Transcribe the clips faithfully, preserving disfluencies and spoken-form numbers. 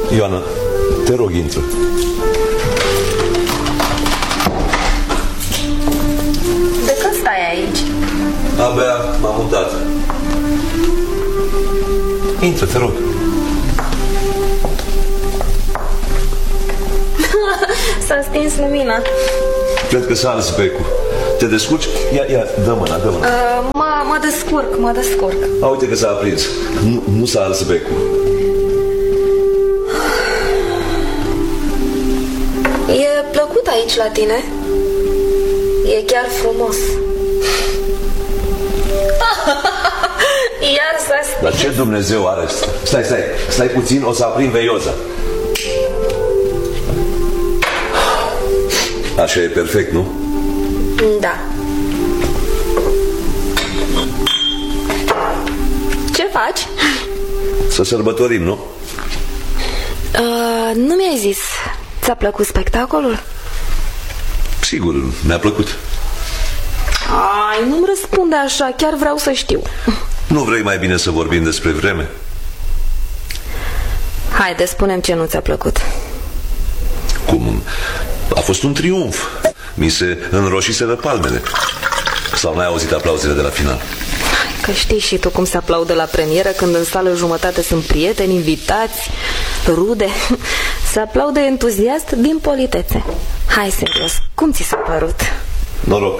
Ioana, te rog, intră. De când stai aici? Abia m-am mutat. Intră, te rog. S-a stins lumina. Cred că s-a ars becul. Te descurci? Ia, ia, dă mâna, dă mâna. uh, mă, mă descurc, mă descurc. A, uite că s-a aprins. Nu, nu s-a ars becul. E plăcut aici la tine? E chiar frumos. Iar s-a stins. Dar ce Dumnezeu are? Stai, stai, stai puțin, o să aprind veioza. Așa e perfect, nu? Da. Ce faci? Să sărbătorim, nu? Uh, nu mi-ai zis. Ți-a plăcut spectacolul? Sigur, mi-a plăcut. Ai, nu-mi răspunde așa, chiar vreau să știu. Nu vrei mai bine să vorbim despre vreme? Haide, spune-mi ce nu ți-a plăcut. Cum? A fost un triumf. Mi se înroșiseră palmele. Sau n-ai auzit aplauzele de la final? Că știi și tu cum se aplaudă la premieră, când în sală jumătate sunt prieteni, invitați, rude. Se aplaudă entuziast din politețe. Hai, serios, cum ți s-a părut? Noroc.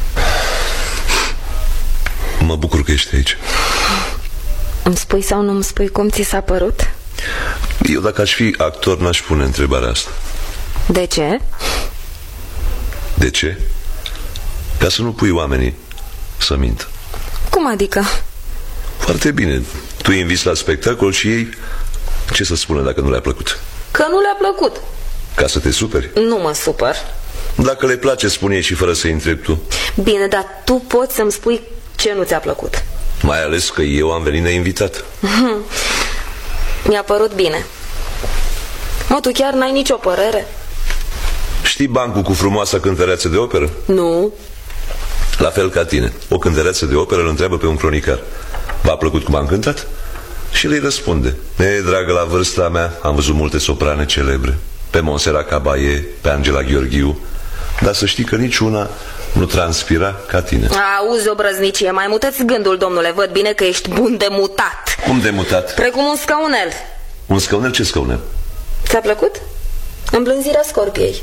Mă bucur că ești aici. Îmi spui sau nu îmi spui cum ți s-a părut? Eu dacă aș fi actor n-aș pune întrebarea asta. De ce? De ce? Ca să nu pui oamenii să mintă. Cum adică? Foarte bine. Tu îi inviți la spectacol și ei ce să spună dacă nu le-a plăcut? Că nu le-a plăcut. Ca să te superi? Nu mă supăr. Dacă le place, spune-i și fără să-i întrebi tu. Bine, dar tu poți să-mi spui ce nu ți-a plăcut. Mai ales că eu am venit neinvitat. Mi-a părut bine. Mă, tu chiar n-ai nicio părere? Știi bancul cu frumoasa cântăreață de operă? Nu. La fel ca tine. O cântăreață de operă îl întreabă pe un cronicar: v-a plăcut cum am cântat? Și el îi răspunde: e, dragă, la vârsta mea am văzut multe soprane celebre, pe Montserrat Caballé, pe Angela Gheorghiu, dar să știi că niciuna nu transpira ca tine. Auzi, o brăznicie, mai mutați gândul, domnule. Văd bine că ești bun de mutat. Cum de mutat? Precum un scaunel. Un scaunel? Ce scaunel? Ți-a plăcut? Îmblânzirea scorpiei.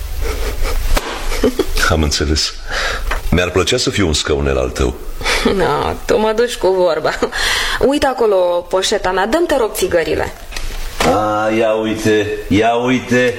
Am înțeles. Mi-ar plăcea să fiu un scaunel al tău. No, tu mă duci cu vorba. Uite acolo poșeta mea, dă-mi te rog țigările. A, ia uite, ia uite.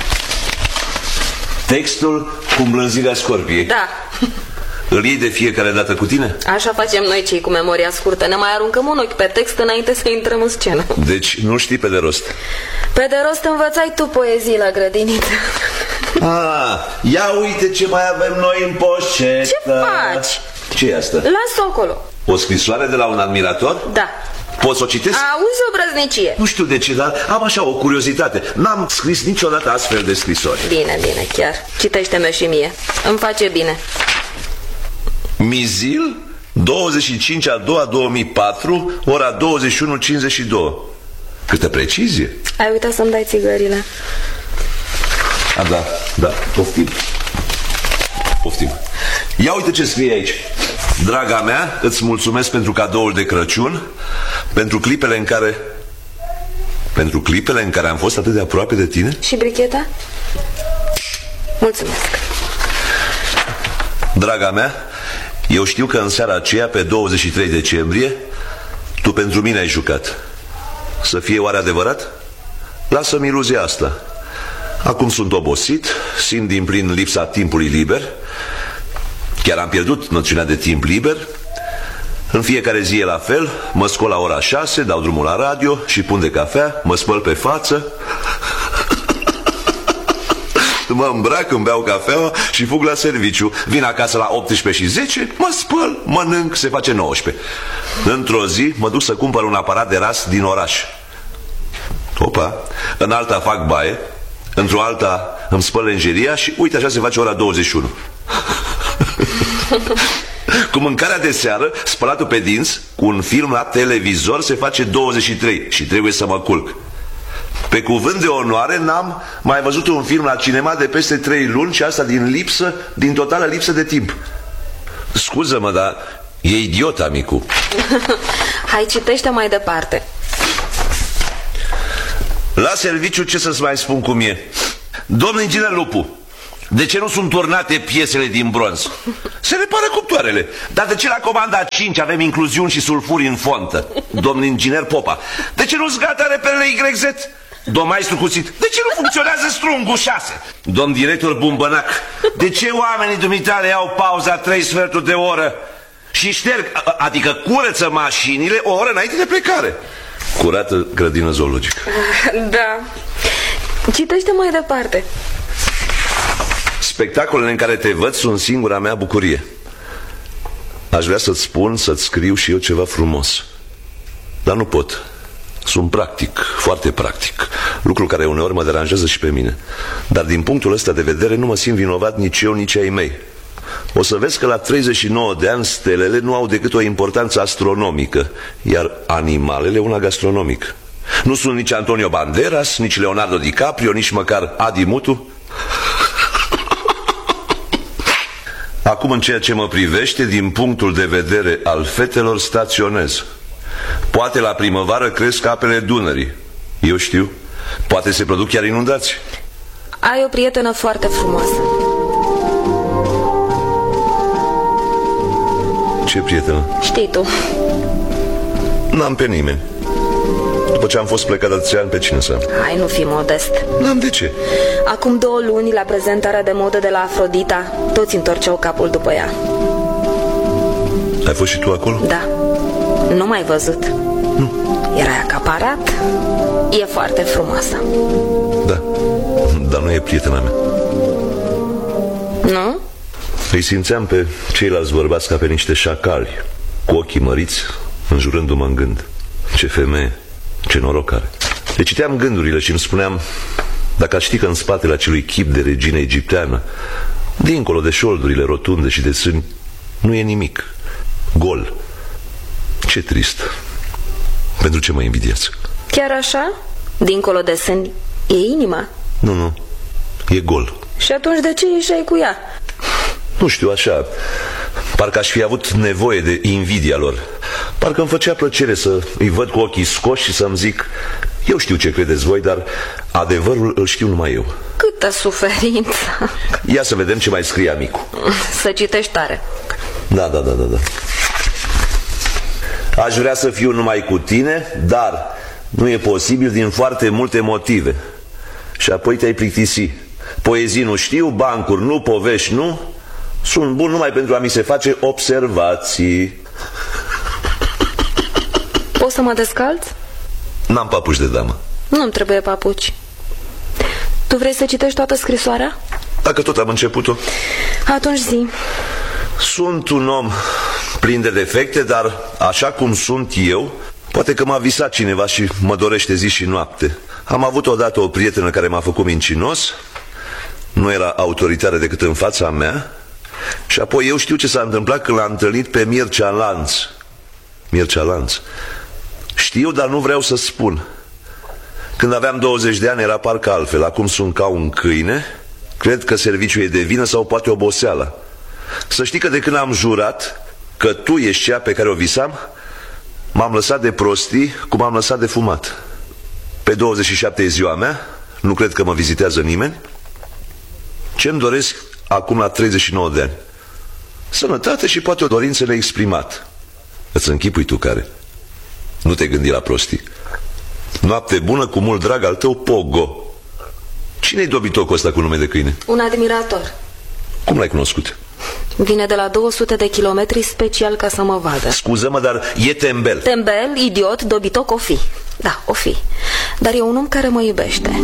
Textul cu îmblânzirea scorpiei. Da. Îl iei de fiecare dată cu tine? Așa facem noi cei cu memoria scurtă. Ne mai aruncăm un ochi pe text înainte să intrăm în scenă. Deci nu știi pe de rost. Pe de rost învățai tu poezii la grădiniță. Ah, ia uite ce mai avem noi în poșetă. Ce faci? Ce e asta? Lasă-o acolo. O scrisoare de la un admirator? Da. Poți să o citesc? Auzi, o brăznicie. Nu știu de ce, dar am așa o curiozitate. N-am scris niciodată astfel de scrisori. Bine, bine, chiar. Citește-mi și mie. Îmi face bine. Mizil, douăzeci și cinci a doua două mii patru, ora douăzeci și unu cincizeci și doi. Câtă precizie. Ai uitat să-mi dai țigările. A, da, da, poftim. Poftim. Ia uite ce scrie aici. Draga mea, îți mulțumesc pentru cadoul de Crăciun, pentru clipele în care Pentru clipele în care am fost atât de aproape de tine. Și bricheta? Mulțumesc. Draga mea, eu știu că în seara aceea, pe douăzeci și trei decembrie, tu pentru mine ai jucat. Să fie oare adevărat? Lasă-mi iluzia asta. Acum sunt obosit, simt din plin lipsa timpului liber. Chiar am pierdut noțiunea de timp liber. În fiecare zi e la fel. Mă scol la ora șase, dau drumul la radio și pun de cafea, mă spăl pe față, mă îmbrac, îmi beau cafea și fug la serviciu. Vin acasă la optsprezece și zece, mă spăl, mănânc, se face nouăsprezece. Într-o zi mă duc să cumpăr un aparat de ras din oraș. Opa, în alta fac baie, într-o alta îmi spăl lenjeria și uite așa se face ora douăzeci și unu. Cu mâncarea de seară, spălatul pe dinți, cu un film la televizor se face douăzeci și trei și trebuie să mă culc. Pe cuvânt de onoare, n-am mai văzut un film la cinema de peste trei luni și asta din lipsă, din totală lipsă de timp. Scuză-mă, dar e idiot, amicu. Hai, citește mai departe. La serviciu, ce să-ți mai spun cum e? Domnul inginer Lupu, de ce nu sunt turnate piesele din bronz? Se repară cuptoarele. Dar de ce la comanda cinci avem incluziuni și sulfuri în fontă? Domnul inginer Popa, de ce nu-s gata reperele Y Z? Domn maestru Cuțit, de ce nu funcționează strungul șase? Domn director Bumbănac, de ce oamenii dumitale iau pauza trei sferturi de oră și șterg, adică curăță mașinile o oră înainte de plecare? Curată grădină zoologică. Da. Citește mai departe. Spectacolele în care te văd sunt singura mea bucurie. Aș vrea să-ți spun, să-ți scriu și eu ceva frumos, dar nu pot. Sunt practic, foarte practic, lucru care uneori mă deranjează și pe mine. Dar din punctul ăsta de vedere nu mă simt vinovat nici eu, nici ai mei. O să vezi că la treizeci și nouă de ani stelele nu au decât o importanță astronomică, iar animalele una gastronomică. Nu sunt nici Antonio Banderas, nici Leonardo DiCaprio, nici măcar Adi Mutu. Acum, în ceea ce mă privește, din punctul de vedere al fetelor, staționez. Poate la primăvară cresc apele Dunării, eu știu. Poate se produc chiar inundații. Ai o prietenă foarte frumoasă. Ce prietenă? Știi tu. N-am pe nimeni. După ce am fost plecat atâția ani, pe cine să am? Hai, nu fi modest. N-am de ce. Acum două luni, la prezentarea de modă de la Afrodita, toți întorceau capul după ea. Ai fost și tu acolo? Da. Nu m-ai văzut? Nu. Erai acaparat. E foarte frumoasă. Da, dar nu e prietena mea. Nu? Îi simțeam pe ceilalți bărbați ca pe niște șacali, cu ochii măriți, înjurându-mă în gând. Ce femeie, ce noroc are. Le citeam gândurile și îmi spuneam, dacă aș ști că în spatele acelui chip de regină egipteană, dincolo de șoldurile rotunde și de sâni, nu e nimic. Gol. Ce trist. Pentru ce mă invidiați? Chiar așa? Dincolo de sâni e inima? Nu, nu, e gol. Și atunci de ce ieșai cu ea? Nu știu, așa, parcă aș fi avut nevoie de invidia lor. Parcă îmi făcea plăcere să îi văd cu ochii scoși și să-mi zic, eu știu ce credeți voi, dar adevărul îl știu numai eu. Câtă suferință. Ia să vedem ce mai scrie amicul. Să citești tare. Da, da, da, da, da. Aș vrea să fiu numai cu tine, dar nu e posibil din foarte multe motive. Și apoi te-ai plictisi. Poezii nu știu, bancuri nu, povești nu. Sunt bun numai pentru a mi se face observații. Poți să mă descalți? N-am papuci de damă. Nu-mi trebuie papuci. Tu vrei să citești toată scrisoarea? Dacă tot am început-o. Atunci zi. Sunt un om plin de defecte, dar așa cum sunt eu, poate că m-a visat cineva și mă dorește zi și noapte. Am avut odată o prietenă care m-a făcut mincinos. Nu era autoritară decât în fața mea. Și apoi eu știu ce s-a întâmplat când l-am întâlnit pe Mircea Lanț. Mircea Lanț. Știu, dar nu vreau să spun. Când aveam douăzeci de ani era parcă altfel. Acum sunt ca un câine. Cred că serviciul e de vină sau poate oboseala. Să știi că de când am jurat că tu ești cea pe care o visam, m-am lăsat de prostii cum am lăsat de fumat. Pe douăzeci și șapte e ziua mea. Nu cred că mă vizitează nimeni. Ce-mi doresc acum la treizeci și nouă de ani? Sănătate și poate o dorință neexprimat. Îți închipui tu care? Nu te gândi la prostii. Noapte bună, cu mult drag al tău, Pogo. Cine-i dobitocul ăsta cu nume de câine? Un admirator. Cum l-ai cunoscut? Vine de la două sute de kilometri special ca să mă vadă. Scuză-mă, dar e tembel. Tembel, idiot, dobitoc o fi. Da, o fi. Dar e un om care mă iubește.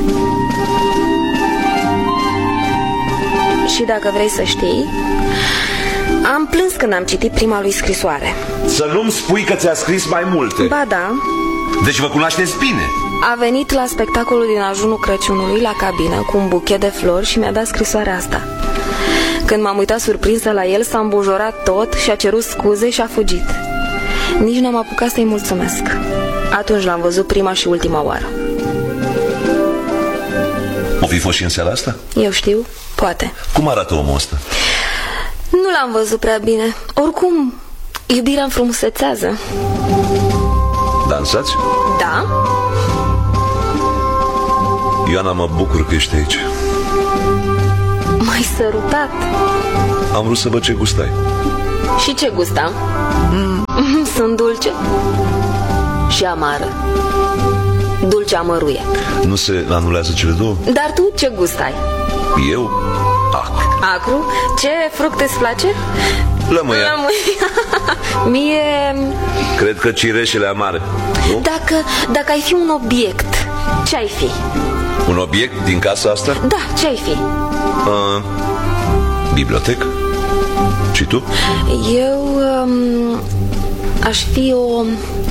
Și dacă vrei să știi, am plâns când am citit prima lui scrisoare. Să nu-mi spui că ți-a scris mai multe. Ba da. Deci vă cunoașteți bine. A venit la spectacolul din ajunul Crăciunului la cabină cu un buchet de flori și mi-a dat scrisoarea asta. Când m-am uitat surprinsă la el, s-a îmbujorat tot și a cerut scuze și a fugit. Nici n-am apucat să-i mulțumesc. Atunci l-am văzut prima și ultima oară. O fi fost și în seara asta? Eu știu, poate. Cum arată omul ăsta? Nu l-am văzut prea bine. Oricum, iubirea înfrumusețează. Dansați? Da? Ioana, mă bucur că ești aici. M-ai sărutat. Am vrut să văd ce gustai. Și ce gustam? Mm. Sunt dulce și amară. Dulce amăruie. Nu se anulează cele două? Dar tu ce gustai? Eu? Acru. Acru? Ce fruct îți place? Lămâia. Lămâia. Mie... Cred că cireșele amare, nu? Dacă, dacă ai fi un obiect, ce ai fi? Un obiect din casa asta? Da, ce ai fi? A, bibliotecă. Și tu? Eu um, aș fi o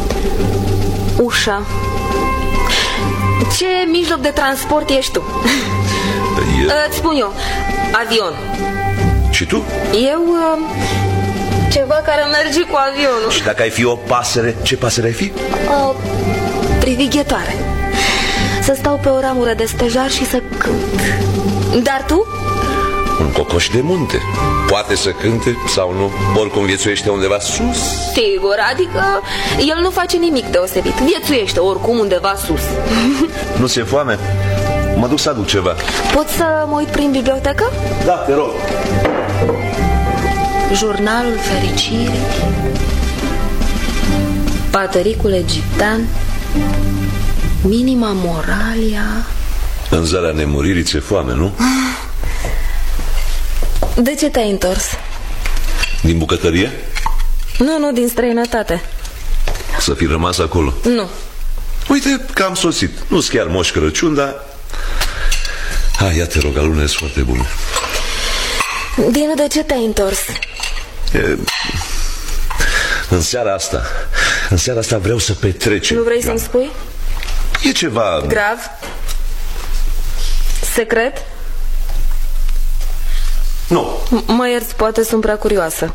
ușă. Ce mijloc de transport ești tu? Eu... Îți spun eu, avion. Și tu? Eu um, ceva care merge cu avionul. Și dacă ai fi o pasăre, ce pasăre ai fi? O privighetoare. Să stau pe o ramură de stejar și să cânt. Dar tu? Un cocoș de munte. Poate să cânte sau nu. Oricum viețuiește undeva sus. Sigur, adică el nu face nimic deosebit. Viețuiește oricum undeva sus. Nu ți-e foame? Mă duc să aduc ceva. Pot să mă uit prin bibliotecă? Da, te rog. Jurnalul fericirii, Patericul egiptean, Minima Moralia. În zarea nemuririi ți-e foame, nu? De ce te-ai întors? Din bucătărie? Nu, nu, din străinătate. Să fi rămas acolo? Nu. Uite că am sosit. Nu-s chiar Moș Crăciun, dar... Hai, ia te rog, alunele sunt foarte bune. Dinu, de ce te-ai întors? E... În seara asta În seara asta vreau să petrecem. Nu vrei să-mi spui? E ceva... Grav? Secret? Nu. Mă ierți, poate sunt prea curioasă.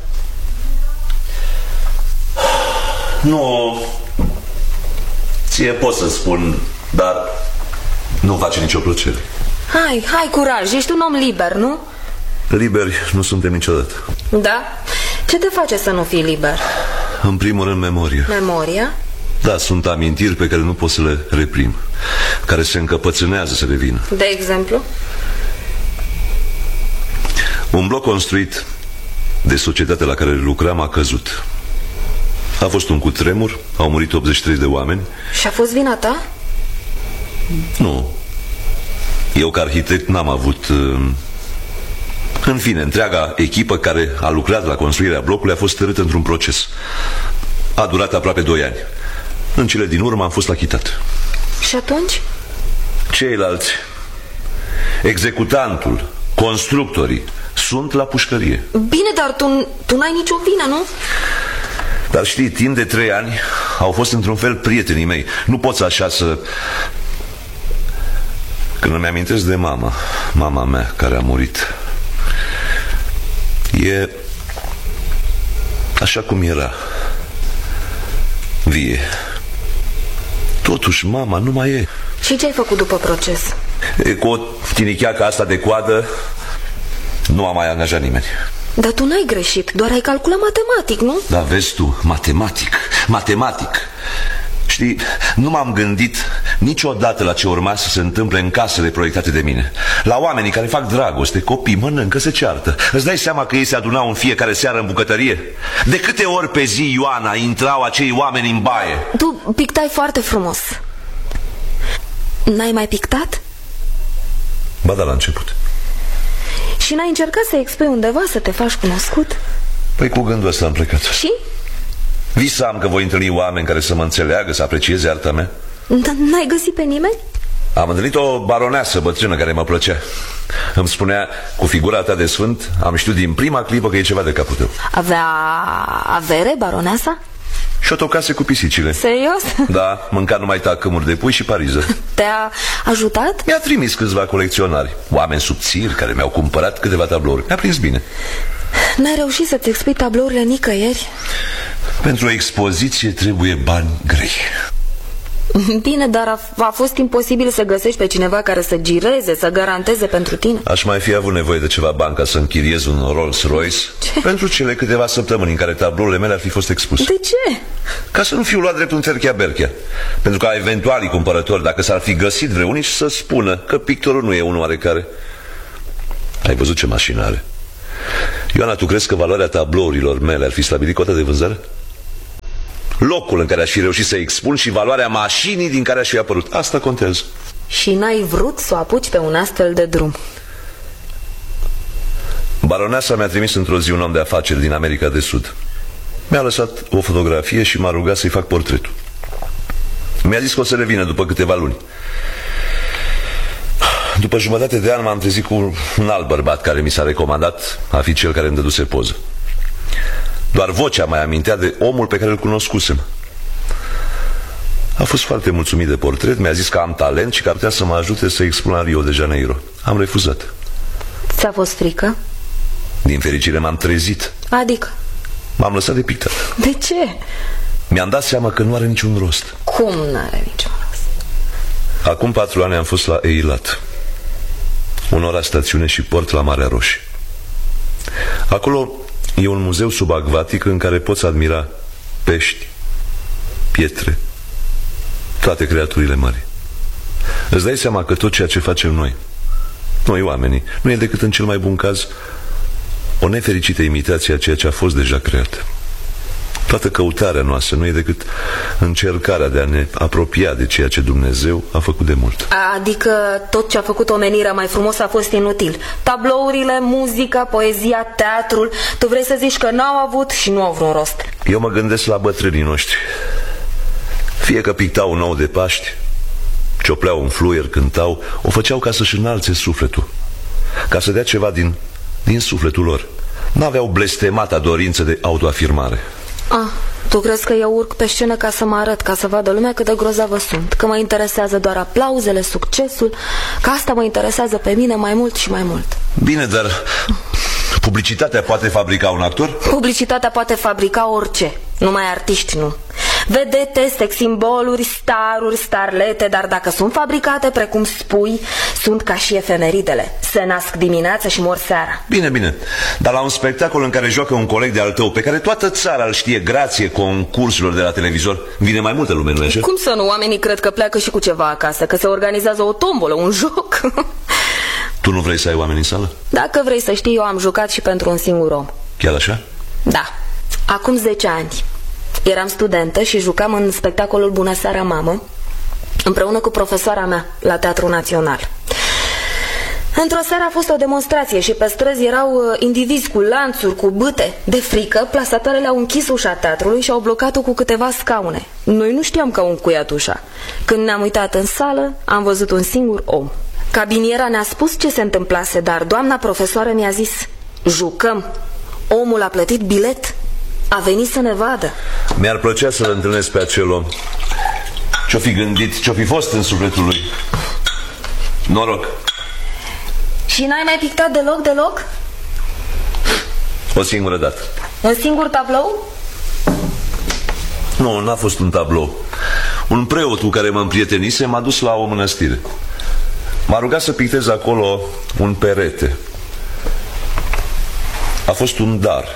Nu. Ție pot să spun, dar nu face nicio plăcere. Hai, hai, curaj, ești un om liber, nu? Liberi nu suntem niciodată. Da? Ce te face să nu fii liber? În primul rând, memoria. Memoria? Da, sunt amintiri pe care nu pot să le reprim, care se încăpățânează să revină. De exemplu? Un bloc construit de societatea la care lucram a căzut. A fost un cutremur, au murit optzeci și trei de oameni. Și a fost vina ta? Nu. Eu ca arhitect n-am avut... În fine, întreaga echipă care a lucrat la construirea blocului a fost târâtă într-un proces. A durat aproape doi ani. În cele din urmă am fost achitat. Și atunci? Ceilalți, executantul, constructorii, sunt la pușcărie. Bine, dar tu, tu n-ai nicio vină, nu? Dar știi, timp de trei ani au fost într-un fel prietenii mei. Nu poți așa să... Când îmi amintesc de mama, mama mea care a murit, e așa cum era, vie. Totuși mama nu mai e. Și ce ai făcut după proces? E, cu o tinicheacă asta de coadă nu am mai angajat nimeni. Dar tu n-ai greșit, doar ai calculat matematic, nu? Da, vezi tu, matematic, matematic. Știi, nu m-am gândit niciodată la ce urma să se întâmple în casele proiectate de mine. La oamenii care fac dragoste, copii, mănâncă, se ceartă. Îți dai seama că ei se adunau în fiecare seară în bucătărie? De câte ori pe zi, Ioana, intrau acei oameni în baie? Tu pictai foarte frumos. N-ai mai pictat? Ba da, la început. Și n-ai încercat să expui undeva, să te faci cunoscut? Păi cu gândul ăsta am plecat. Și? Visam că voi întâlni oameni care să mă înțeleagă, să aprecieze arta mea. N-ai găsit pe nimeni? Am întâlnit o baroneasă bătrână care mă plăcea. Îmi spunea, cu figura ta de sfânt, am știut din prima clipă că e ceva de capul tău. Avea avere, baroneasa? Și o tocase cu pisicile. Serios? Da, mânca numai tacâmuri de pui și pariză. Te-a ajutat? Mi-a trimis câțiva colecționari, oameni subțiri care mi-au cumpărat câteva tablouri. Mi-a prins bine. N-ai reușit să-ți expui tablourile nicăieri? Pentru o expoziție trebuie bani grei. Bine, dar a, a fost imposibil să găsești pe cineva care să gireze, să garanteze pentru tine. Aș mai fi avut nevoie de ceva bani ca să închiriez un Rolls-Royce ce? Pentru cele câteva săptămâni în care tablourile mele ar fi fost expuse. De ce? Ca să nu fiu luat drept un terchea-berchea. Pentru ca eventualii cumpărători, dacă s-ar fi găsit vreunii, să spună că pictorul nu e unul oarecare. Ai văzut ce mașină are? Ioana, tu crezi că valoarea tablourilor mele ar fi stabilit cota de vânzare? Locul în care aș fi reușit să expun și valoarea mașinii din care aș fi apărut. Asta contează. Și n-ai vrut să o apuci pe un astfel de drum. Baroneasa mi-a trimis într-o zi un om de afaceri din America de Sud. Mi-a lăsat o fotografie și m-a rugat să-i fac portretul. Mi-a zis că o să revină după câteva luni. După jumătate de an m-am trezit cu un alt bărbat care mi s-a recomandat a fi cel care îmi dăduse poză. Doar vocea mai amintea de omul pe care îl cunoscusem. A fost foarte mulțumit de portret, mi-a zis că am talent și că ar putea să mă ajute să expun la Rio de Janeiro. Am refuzat. Ți-a fost frică? Din fericire m-am trezit. Adică? M-am lăsat de pictat. De ce? Mi-am dat seama că nu are niciun rost. Cum nu are niciun rost? Acum patru ani am fost la Eilat, un oraș stațiune și port la Marea Roșie. Acolo e un muzeu subacvatic în care poți admira pești, pietre, toate creaturile mari. Îți dai seama că tot ceea ce facem noi, noi oamenii, nu e decât în cel mai bun caz o nefericită imitație a ceea ce a fost deja creat. Toată căutarea noastră nu e decât încercarea de a ne apropia de ceea ce Dumnezeu a făcut de mult. Adică tot ce a făcut omenirea mai frumos a fost inutil. Tablourile, muzica, poezia, teatrul. Tu vrei să zici că n-au avut și nu au vreun rost. Eu mă gândesc la bătrânii noștri. Fie că pictau un ou de Paști, ciopleau un fluier, cântau, o făceau ca să-și înalțe sufletul, ca să dea ceva din, din sufletul lor. N-aveau blestemata dorință de autoafirmare. Ah, tu crezi că eu urc pe scenă ca să mă arăt, ca să vadă lumea cât de grozavă sunt, că mă interesează doar aplauzele, succesul, că asta mă interesează pe mine mai mult și mai mult. Bine, dar publicitatea poate fabrica un actor? Publicitatea poate fabrica orice, numai artiști nu. Vedete, sex simboluri, staruri, starlete, dar dacă sunt fabricate, precum spui, sunt ca și efemeridele. Se nasc dimineața și mor seara. Bine, bine, dar la un spectacol în care joacă un coleg de-al tău, pe care toată țara îl știe grație concursurilor de la televizor, vine mai multă lume, nu-i așa? Cum să nu? Oamenii cred că pleacă și cu ceva acasă, că se organizează o tombolă, un joc. Tu nu vrei să ai oameni în sală? Dacă vrei să știi, eu am jucat și pentru un singur om. Chiar așa? Da, acum zece ani. Eram studentă și jucam în spectacolul Bună seara, mamă, împreună cu profesoara mea la Teatrul Național. Într-o seară a fost o demonstrație și pe străzi erau indivizi cu lanțuri, cu bâte. De frică, plasatoarele au închis ușa teatrului și au blocat-o cu câteva scaune. Noi nu știam că au încuiat ușa. Când ne-am uitat în sală, am văzut un singur om. Cabiniera ne-a spus ce se întâmplase, dar doamna profesoară mi-a zis: jucăm. Omul a plătit bilet. A venit să ne vadă. Mi-ar plăcea să-l întâlnesc pe acel om. Ce-o fi gândit, ce-o fi fost în sufletul lui. Noroc. Și n-ai mai pictat deloc, deloc? O singură dată. Un singur tablou? Nu, n-a fost un tablou. Un preot cu care mă împrietenise m-a dus la o mănăstire. M-a rugat să pictez acolo un perete. A fost un dar.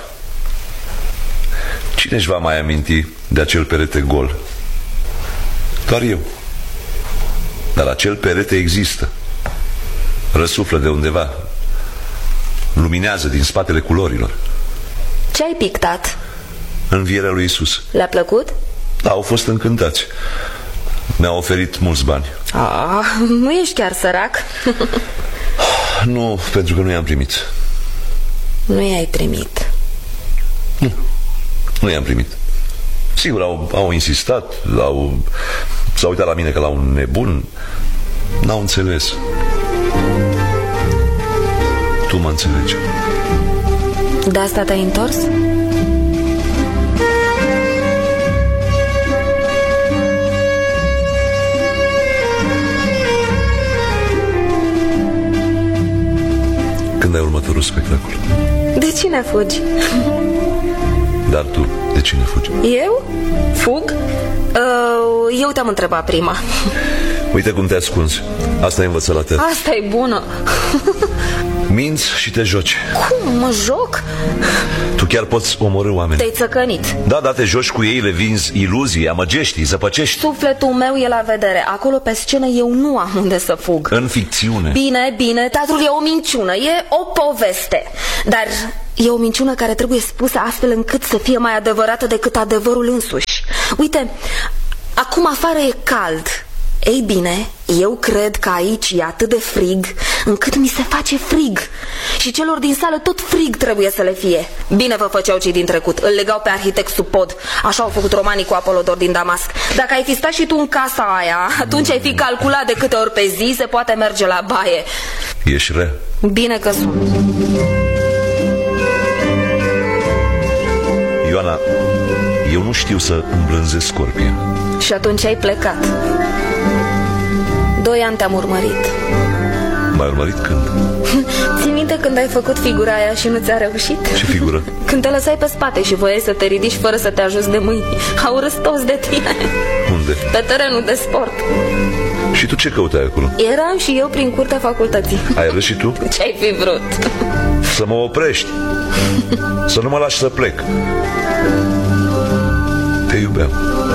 Cine își va mai aminti de acel perete gol? Doar eu. Dar acel perete există. Răsuflă de undeva. Luminează din spatele culorilor. Ce ai pictat? Învierea lui Iisus. Le-a plăcut? Da, au fost încântați. Mi-au oferit mulți bani. Ah, nu ești chiar sărac? Nu, pentru că nu i-am primit. Nu i-ai primit? Nu, nu i-am primit. Sigur, au, au insistat, au, s-au uitat la mine ca la un nebun. N-au înțeles. Tu mă înțelegi. De asta te-ai întors? Când ai următorul spectacol? De cine fugi? Dar tu, de cine fugi? Eu? Fug? Uh, eu te-am întrebat prima. Uite cum te ascunzi. Asta e învățălată. Asta e bună. Minți și te joci. Cum, mă joc? Tu chiar poți omorî oameni. Te-ai țăcănit. Da, da, te joci cu ei, le vinzi iluzii, amăgești, zăpăcești. Sufletul meu e la vedere. Acolo pe scenă eu nu am unde să fug. În ficțiune. Bine, bine, teatrul e o minciună, e o poveste. Dar e o minciună care trebuie spusă astfel încât să fie mai adevărată decât adevărul însuși. Uite, acum afară e cald. Ei bine, eu cred că aici e atât de frig încât mi se face frig. Și celor din sală tot frig trebuie să le fie. Bine vă făceau cei din trecut, îl legau pe arhitect sub pod. Așa au făcut romanii cu Apolodor din Damasc. Dacă ai fi stat și tu în casa aia, atunci ai fi calculat de câte ori pe zi se poate merge la baie. Ești rea. Bine că sunt. Ioana, eu nu știu să îmblânzesc scorpii. Și atunci ai plecat. Doi ani te-am urmărit. M-ai urmărit când? Ții minte când ai făcut figura aia și nu ți-a reușit? Ce figură? Când te lăsai pe spate și voiai să te ridici fără să te ajuți de mâini. Au râs toți de tine. Unde? Pe terenul de sport. Și tu ce căutai acolo? Eram și eu prin curtea facultății. Ai râs și tu? Ce-ai fi vrut? Să mă oprești. Să nu mă lași să plec. Te iubeam.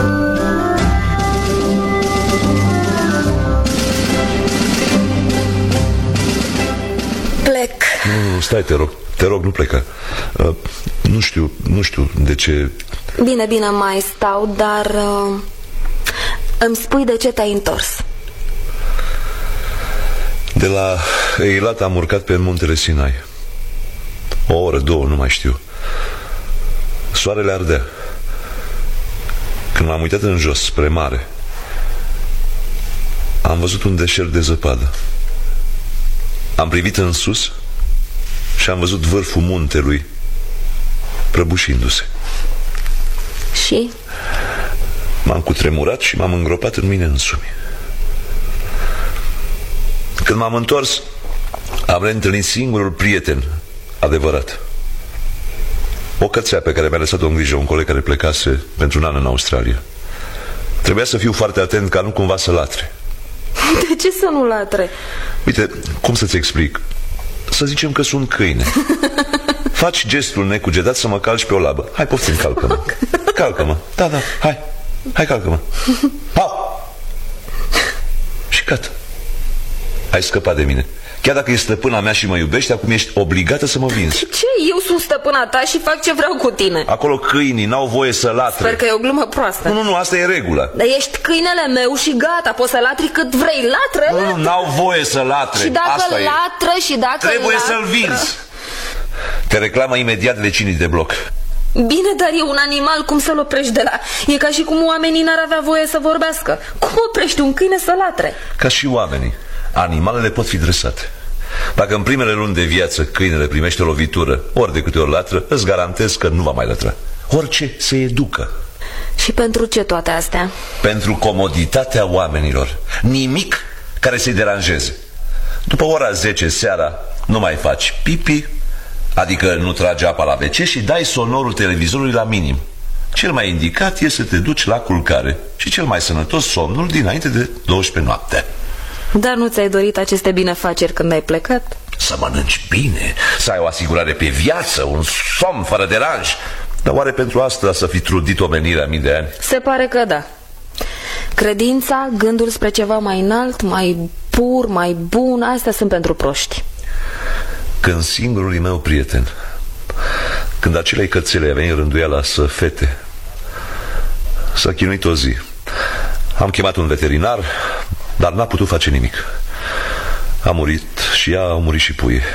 Plec. Nu, stai, te rog, te rog, nu pleca. uh, Nu știu, nu știu de ce. Bine, bine, mai stau, dar uh, îmi spui de ce te-ai întors. De la Eilat am urcat pe muntele Sinai. O oră, două, nu mai știu. Soarele ardea. Când m-am uitat în jos, spre mare, am văzut un deșert de zăpadă. Am privit în sus și am văzut vârful muntelui prăbușindu-se. Și? M-am cutremurat și m-am îngropat în mine însumi. Când m-am întors, am reîntâlnit singurul prieten adevărat. O cățea pe care mi-a lăsat-o în grijă un coleg care plecase pentru un an în Australia. Trebuia să fiu foarte atent ca nu cumva să latre. De ce să nu latre? Uite, cum să-ți explic? Să zicem că sunt câine. Faci gestul necugetat să mă calci pe o labă. Hai, poftim, calcă-mă. Calcă-mă, da, da, hai. Hai, calcă-mă. Pau! Și gata. Ai scăpat de mine. Chiar dacă ești stăpâna mea și mă iubești, acum ești obligată să mă vinzi. Ce? Eu sunt stăpâna ta și fac ce vreau cu tine. Acolo câinii n-au voie să latre. Sper că e o glumă proastă. Nu, nu, nu, asta e regula. Dar ești câinele meu și gata, poți să latri cât vrei. Latră, Nu, latră. nu, n-au voie să latre. Și dacă asta latră e. și dacă Trebuie latră... să-l vinzi. Te reclamă imediat vecinii de bloc. Bine, dar e un animal, cum să-l oprești de la... E ca și cum oamenii n-ar avea voie să vorbească. Cum oprești un câine să latre? Ca și oamenii, animalele pot fi dresate. Dacă în primele luni de viață câinele primește o lovitură, ori de câte ori latră, îți garantez că nu va mai lătra. Orice se educă. Și pentru ce toate astea? Pentru comoditatea oamenilor. Nimic care să-i deranjeze. După ora zece seara nu mai faci pipi, adică nu tragi apa la ve ce și dai sonorul televizorului la minim. Cel mai indicat e să te duci la culcare și cel mai sănătos somnul dinainte de douăsprezece noaptea. Dar nu ți-ai dorit aceste binefaceri când ai plecat? Să mănânci bine, să ai o asigurare pe viață, un somn fără deranj. Dar oare pentru asta să fi trudit omenirea mii de ani? Se pare că da. Credința, gândul spre ceva mai înalt, mai pur, mai bun, astea sunt pentru proști. Când singurul meu prieten, când acelei cățele a venit rânduiala să fete, s-a chinuit o zi. Am chemat un veterinar, dar n-a putut face nimic. A murit și ea, au murit și puii.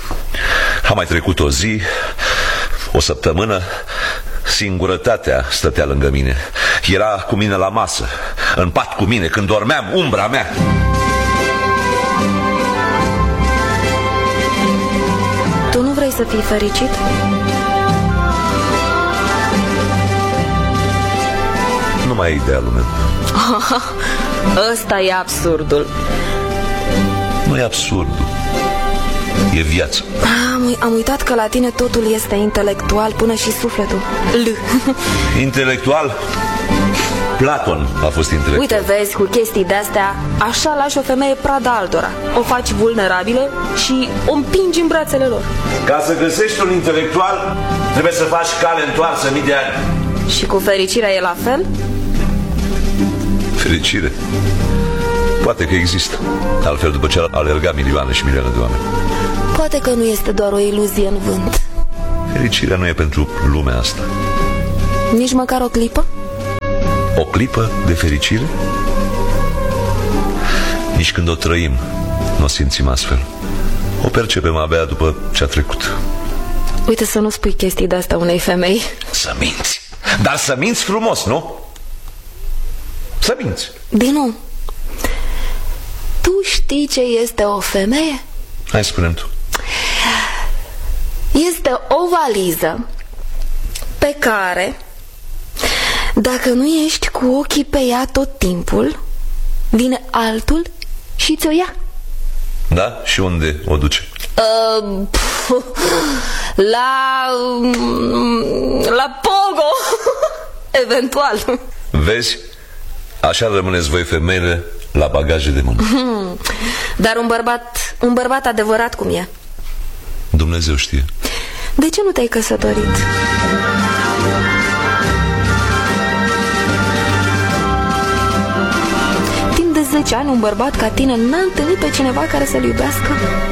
A mai trecut o zi, o săptămână, singurătatea stătea lângă mine. Era cu mine la masă, în pat cu mine, când dormeam, umbra mea. Tu nu vrei să fii fericit? Nu mai e idealul meu. Ăsta e absurdul. Nu e absurdul, e viață. Am, am uitat că la tine totul este intelectual, până și sufletul. L. Intelectual? Platon a fost intelectual. Uite, vezi, cu chestii de-astea, așa lași o femeie pradă altora. O faci vulnerabilă și o împingi în brațele lor. Ca să găsești un intelectual, trebuie să faci cale întoarsă mii de ani. Și cu fericirea e la fel? Fericire? Poate că există. Altfel, după ce ar alerga milioane și milioane de oameni. Poate că nu este doar o iluzie în vânt. Fericirea nu e pentru lumea asta. Nici măcar o clipă? O clipă de fericire? Nici când o trăim, nu o simțim astfel. O percepem abia după ce a trecut. Uite, să nu spui chestii de-astea unei femei. Să minți. Dar să minți frumos, nu? Să minți. Dinu, tu știi ce este o femeie? Hai, spune-mi tu. Este o valiză pe care, dacă nu ești cu ochii pe ea tot timpul, vine altul și ți-o ia. Da? Și unde o duce? Uh, pf, la... La Pogo. Eventual. Vezi? Așa rămâneți voi femeile la bagaje de mână. hmm. Dar un bărbat, un bărbat adevărat cum e? Dumnezeu știe. De ce nu te-ai căsătorit? Timp de zece ani un bărbat ca tine n-a întâlnit pe cineva care să-l iubească?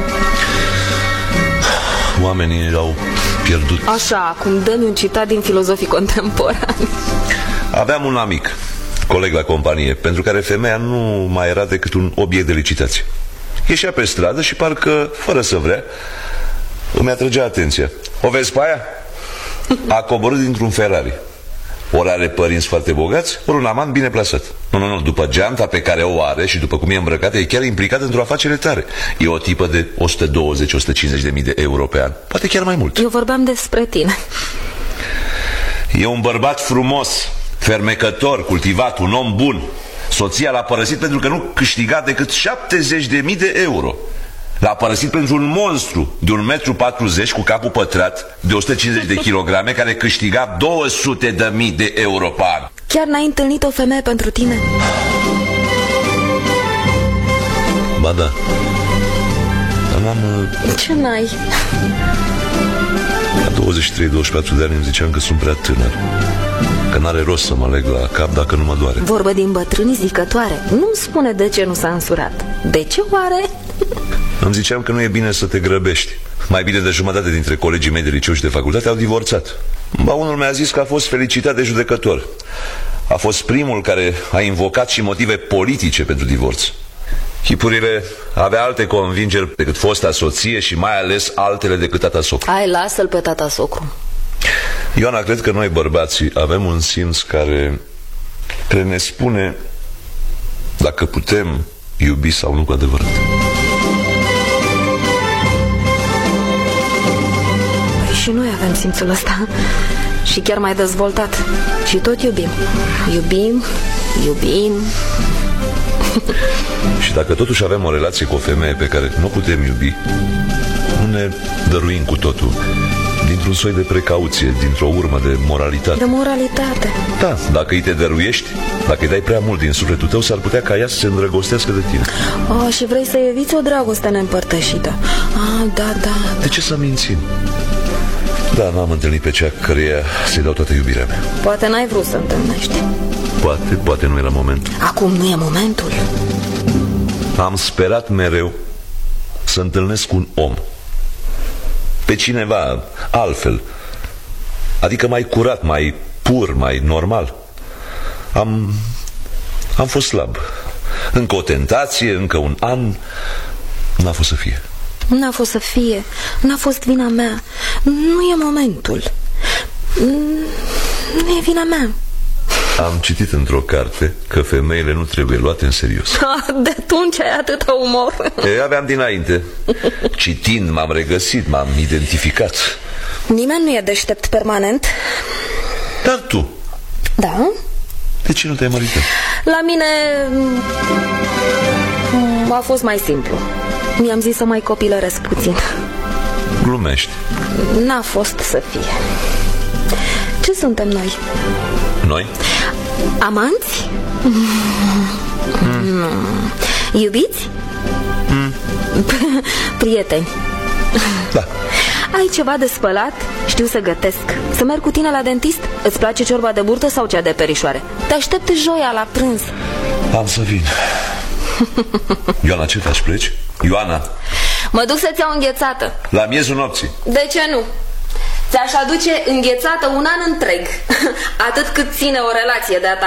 Oamenii au pierdut. Așa, acum dă-mi un citat din filozofii contemporani. Aveam un amic, coleg la companie, pentru care femeia nu mai era decât un obiect de licitație. Ieșea pe stradă și parcă, fără să vrea, îmi atrăgea atenția. O vezi pe aia? A coborât dintr-un Ferrari. Ori are părinți foarte bogați, ori un amant bine plasat. Nu, nu, nu, după geanta pe care o are și după cum e îmbrăcată, e chiar implicată într-o afacere tare. E o tipă de o sută douăzeci - o sută cincizeci de mii de euro pe an. Poate chiar mai mult. Eu vorbeam despre tine. E un bărbat frumos, fermecător, cultivat, un om bun. Soția l-a părăsit pentru că nu câștiga decât șaptezeci de mii de euro. L-a părăsit pentru un monstru de un metru patruzeci cu capul pătrat, de o sută cincizeci de kilograme, care câștiga două sute de mii de euro pe an. Chiar n-ai întâlnit o femeie pentru tine? Ba da. Dar n-am... Ce n-ai? La douăzeci și trei - douăzeci și patru de ani îmi ziceam că sunt prea tânăr, că n-are rost să mă leg la cap dacă nu mă doare. Vorbă din bătrâni zicătoare. Nu-mi spune de ce nu s-a însurat. De ce oare? Îmi ziceam că nu e bine să te grăbești. Mai bine de jumătate dintre colegii mei de liceu și de facultate au divorțat. Ba, unul mi-a zis că a fost felicitat de judecător. A fost primul care a invocat și motive politice pentru divorț. Chipurile avea alte convingeri decât fosta soție și mai ales altele decât tata socru. Hai, lasă-l pe tata socru. Ioana, cred că noi bărbații avem un simț care, care ne spune dacă putem iubi sau nu cu adevărat. Păi și noi avem simțul ăsta. Și chiar mai dezvoltat. Și tot iubim. Iubim, iubim. Și dacă totuși avem o relație cu o femeie pe care nu putem iubi, nu ne dăruim cu totul, dintr-un soi de precauție, dintr-o urmă de moralitate. De moralitate. Da, dacă îi te dăruiești, dacă îi dai prea mult din sufletul tău, s-ar putea ca ea să se îndrăgostească de tine. Oh, și vrei să eviți o dragoste neîmpărtășită. Ah, da, da. De ce să mințim? Da, n-am întâlnit pe cea căreia să-i dau toată iubirea mea. Poate n-ai vrut să întâlnești. Poate, poate nu era momentul. Acum nu e momentul. Am sperat mereu să întâlnesc un om, pe cineva altfel, adică mai curat, mai pur, mai normal. Am, am fost slab. Încă o tentație, încă un an. N-a fost să fie. N-a fost să fie. N-a fost vina mea. Nu e momentul. Nu e vina mea. Am citit într-o carte că femeile nu trebuie luate în serios. De atunci ai atâta umor. E, aveam dinainte. Citind m-am regăsit, m-am identificat. Nimeni nu e deștept permanent. Dar tu? Da? De ce nu te-ai măritat? La mine a fost mai simplu. Mi-am zis să mai copilăresc puțin. Glumești. N-a fost să fie. Ce suntem noi? Noi? Amanți? Mm. Iubiți? Mm. Prieteni. Da. Ai ceva de spălat? Știu să gătesc. Să merg cu tine la dentist? Îți place ciorba de burtă sau cea de perișoare? Te aștept joia la prânz. Am să vin. Ioana, ce faci, pleci? Ioana, mă duc să-ți iau înghețată. La miezul nopții. De ce nu? Ți-aș aduce înghețată un an întreg. Atât cât ține o relație de-a ta.